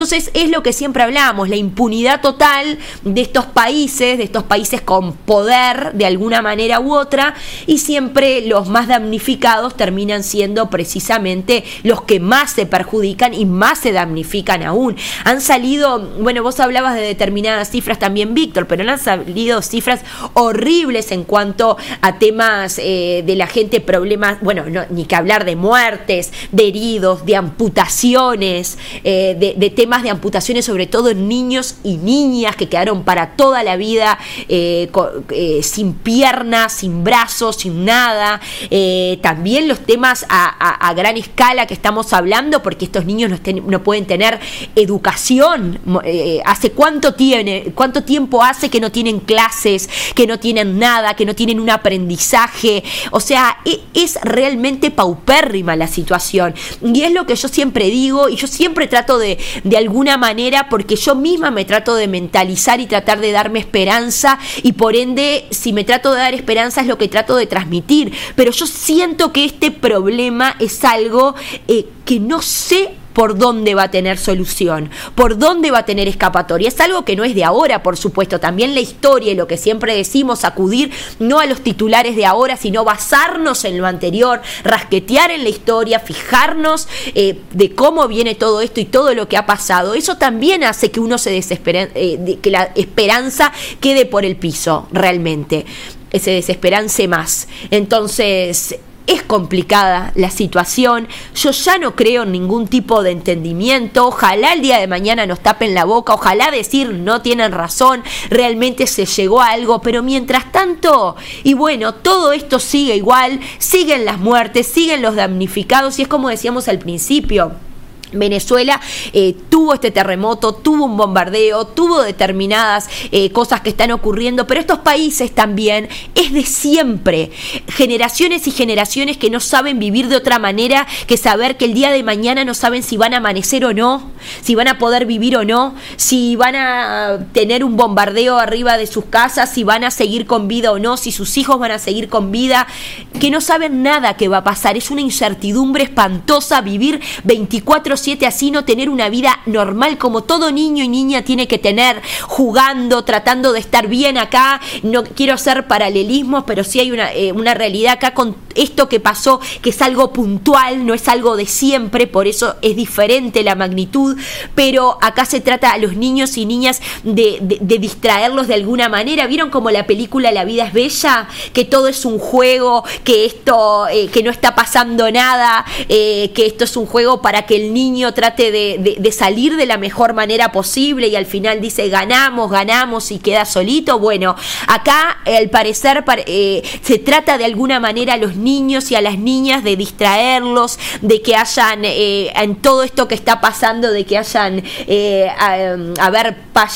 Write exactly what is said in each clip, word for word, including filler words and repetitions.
Entonces es lo que siempre hablamos, la impunidad total de estos países, de estos países con poder de alguna manera u otra, y siempre los más damnificados terminan siendo precisamente los que más se perjudican y más se damnifican aún. Han salido, bueno, vos hablabas de determinadas cifras también, Víctor, pero han salido cifras horribles en cuanto a temas eh, de la gente, problemas, bueno, no, ni que hablar de muertes, de heridos, de amputaciones, eh, de, de temas de amputaciones, sobre todo en niños y niñas que quedaron para toda la vida eh, co- eh, sin piernas, sin brazos, sin nada. Eh, también los temas a, a, a gran escala que estamos hablando, porque estos niños no, estén, no pueden tener educación. Eh, ¿Hace cuánto tiene, cuánto tiempo hace que no tienen clases, que no tienen nada, que no tienen un aprendizaje? O sea, es, es realmente paupérrima la situación. Y es lo que yo siempre digo, y yo siempre trato de, de alguna manera, porque yo misma me trato de mentalizar y tratar de darme esperanza, y por ende, si me trato de dar esperanza es lo que trato de transmitir, pero yo siento que este problema es algo eh, que no sé por dónde va a tener solución, por dónde va a tener escapatoria. Es algo que no es de ahora, por supuesto. También la historia y lo que siempre decimos, acudir no a los titulares de ahora, sino basarnos en lo anterior, rasquetear en la historia, fijarnos eh, de cómo viene todo esto y todo lo que ha pasado. Eso también hace que uno se desespere, eh, de, que la esperanza quede por el piso, realmente, se desesperance más. Entonces, es complicada la situación. Yo ya no creo en ningún tipo de entendimiento. Ojalá el día de mañana nos tapen la boca, ojalá decir no tienen razón, realmente se llegó a algo, pero mientras tanto, y bueno, todo esto sigue igual, siguen las muertes, siguen los damnificados, y es como decíamos al principio. Venezuela eh, tuvo este terremoto, tuvo un bombardeo, tuvo determinadas eh, cosas que están ocurriendo, pero estos países también es de siempre, generaciones y generaciones que no saben vivir de otra manera que saber que el día de mañana no saben si van a amanecer o no, si van a poder vivir o no, si van a tener un bombardeo arriba de sus casas, si van a seguir con vida o no, si sus hijos van a seguir con vida, que no saben nada que va a pasar. Es una incertidumbre espantosa vivir veinticuatro siete así, no tener una vida normal como todo niño y niña tiene que tener, jugando, tratando de estar bien acá. No quiero hacer paralelismos, pero sí hay una, eh, una realidad acá con esto que pasó, que es algo puntual, no es algo de siempre, por eso es diferente la magnitud, pero acá se trata a los niños y niñas de, de, de distraerlos de alguna manera. ¿Vieron como la película La vida es bella? Que todo es un juego, que esto, eh, que no está pasando nada, eh, que esto es un juego para que el niño trate de, de, de salir de la mejor manera posible, y al final dice ganamos, ganamos y queda solito. Bueno, acá al parecer eh, se trata de alguna manera a los niños y a las niñas de distraerlos, de que hayan eh, en todo esto que está pasando, de que hayan eh, a, a ver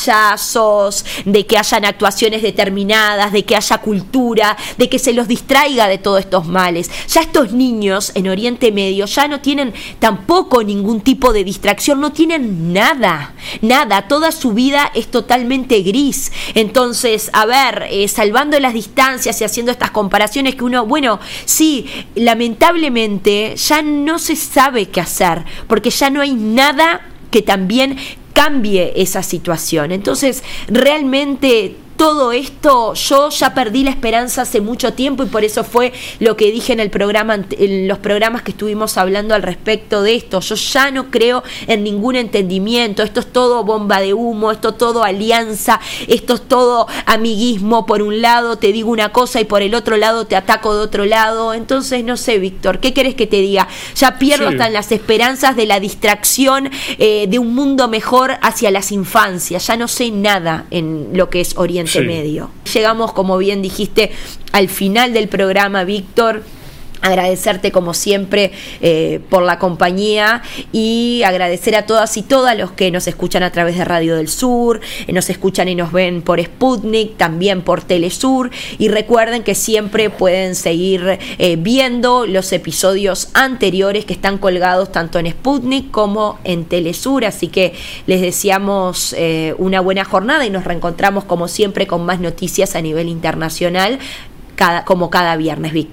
payasos, de que hayan actuaciones determinadas, de que haya cultura, de que se los distraiga de todos estos males. Ya estos niños en Oriente Medio ya no tienen tampoco ningún tipo de distracción, no tienen nada, nada, toda su vida es totalmente gris. Entonces, a ver, eh, salvando las distancias y haciendo estas comparaciones que uno, bueno, sí, lamentablemente ya no se sabe qué hacer, porque ya no hay nada que también cambie esa situación. Entonces, realmente todo esto, yo ya perdí la esperanza hace mucho tiempo, y por eso fue lo que dije en el programa, en los programas que estuvimos hablando al respecto de esto. Yo ya no creo en ningún entendimiento. Esto es todo bomba de humo, esto es todo alianza, esto es todo amiguismo. Por un lado te digo una cosa y por el otro lado te ataco de otro lado. Entonces no sé, Víctor, ¿qué querés que te diga? Ya pierdo sí. hasta en las esperanzas de la distracción eh, de un mundo mejor hacia las infancias. Ya no sé nada en lo que es Oriente Sí. Medio. Llegamos, como bien dijiste, al final del programa, Víctor. Agradecerte como siempre eh, por la compañía, y agradecer a todas y todas los que nos escuchan a través de Radio del Sur, eh, nos escuchan y nos ven por Sputnik, también por Telesur, y recuerden que siempre pueden seguir eh, viendo los episodios anteriores que están colgados tanto en Sputnik como en Telesur, así que les deseamos eh, una buena jornada y nos reencontramos como siempre con más noticias a nivel internacional cada, como cada viernes, Víctor.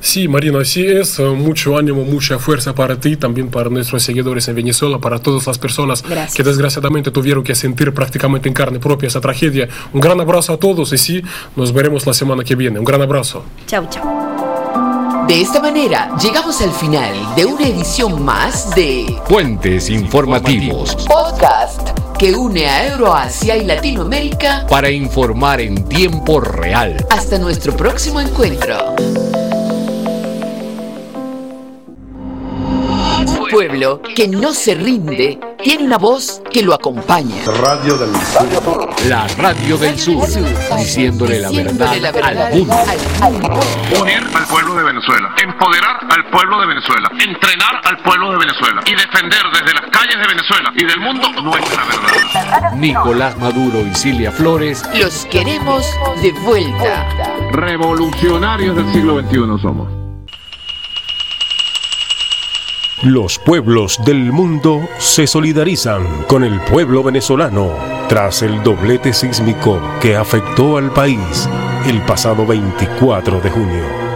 Sí, Marina, así es. Mucho ánimo, mucha fuerza para ti, también para nuestros seguidores en Venezuela, para todas las personas Gracias. que desgraciadamente tuvieron que sentir prácticamente en carne propia esa tragedia. Un gran abrazo a todos y sí, nos veremos la semana que viene. Un gran abrazo. Chau, chau. De esta manera, llegamos al final de una edición más de Puentes Informativos, Podcast que une a Euroasia y Latinoamérica para informar en tiempo real. Hasta nuestro próximo encuentro. Un pueblo que no se rinde tiene una voz que lo acompaña. Radio del Sur. La Radio del Sur, diciéndole la Diciéndole verdad, la verdad al mundo. al mundo. Unir al pueblo de Venezuela, empoderar al pueblo de Venezuela, entrenar al pueblo de Venezuela y defender desde las calles de Venezuela y del mundo nuestra verdad. Nicolás Maduro y Cilia Flores, Los queremos de vuelta. Revolucionarios del siglo veintiuno somos. Los pueblos del mundo se solidarizan con el pueblo venezolano tras el doblete sísmico que afectó al país el pasado veinticuatro de junio.